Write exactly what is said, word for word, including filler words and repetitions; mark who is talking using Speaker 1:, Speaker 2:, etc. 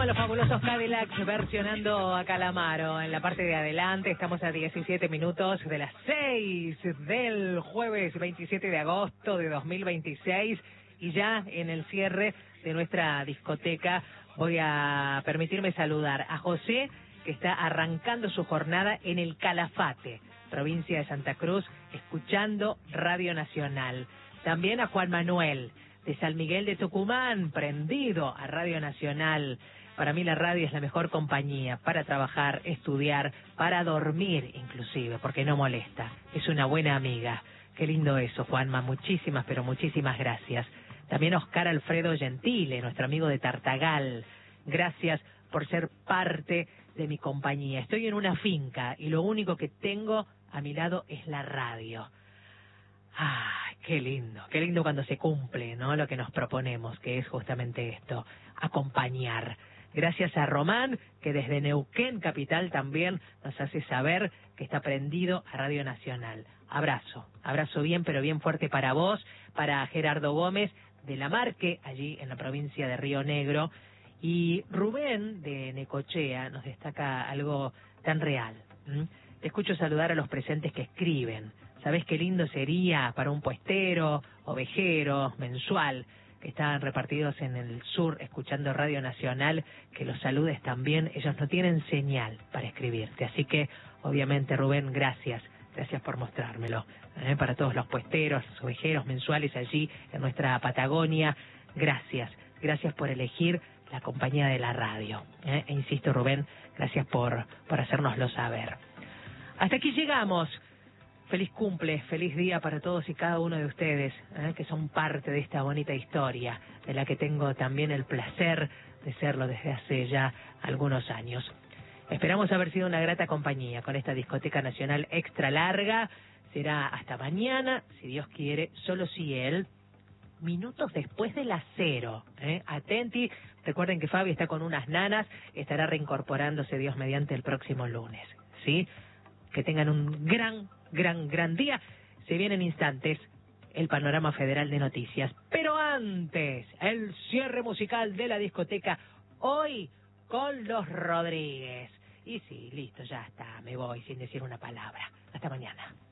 Speaker 1: los fabulosos Cadillacs versionando a Calamaro. En la parte de adelante estamos a diecisiete minutos de las seis del jueves veintisiete de agosto de dos mil veintiséis. Y ya en el cierre de nuestra discoteca voy a permitirme saludar a José, que está arrancando su jornada en el Calafate, provincia de Santa Cruz, escuchando Radio Nacional. También a Juan Manuel, de San Miguel de Tucumán, prendido a Radio Nacional. Para mí la radio es la mejor compañía para trabajar, estudiar, para dormir inclusive, porque no molesta. Es una buena amiga. Qué lindo eso, Juanma. Muchísimas, pero muchísimas gracias. También Oscar Alfredo Gentile, nuestro amigo de Tartagal. Gracias por ser parte de mi compañía. Estoy en una finca y lo único que tengo a mi lado es la radio. ¡Ay, qué lindo! Qué lindo cuando se cumple, ¿no? Lo que nos proponemos, que es justamente esto, acompañar. Gracias a Román, que desde Neuquén Capital también nos hace saber que está prendido a Radio Nacional. Abrazo, abrazo bien, pero bien fuerte para vos, para Gerardo Gómez de La Marque, allí en la provincia de Río Negro. Y Rubén de Necochea nos destaca algo tan real. ¿Mm? Te escucho saludar a los presentes que escriben. ¿Sabés qué lindo sería para un puestero, ovejero, mensual, que están repartidos en el sur escuchando Radio Nacional, que los saludes también? Ellos no tienen señal para escribirte. Así que, obviamente, Rubén, gracias. Gracias por mostrármelo. ¿Eh? Para todos los puesteros, los ovejeros mensuales allí en nuestra Patagonia, gracias. Gracias por elegir la compañía de la radio. ¿Eh? E insisto, Rubén, gracias por, por hacérnoslo saber. Hasta aquí llegamos. Feliz cumple, feliz día para todos y cada uno de ustedes, ¿eh? que son parte de esta bonita historia, de la que tengo también el placer de serlo desde hace ya algunos años. Esperamos haber sido una grata compañía con esta discoteca nacional extra larga. Será hasta mañana, si Dios quiere, solo si Él, minutos después de las cero. ¿eh? Atenti, recuerden que Fabi está con unas nanas, estará reincorporándose Dios mediante el próximo lunes. ¿Sí? Que tengan un gran, gran, gran día. Se viene en instantes el panorama federal de noticias. Pero antes, el cierre musical de la discoteca, hoy con los Rodríguez. Y sí, listo, ya está, me voy sin decir una palabra. Hasta mañana.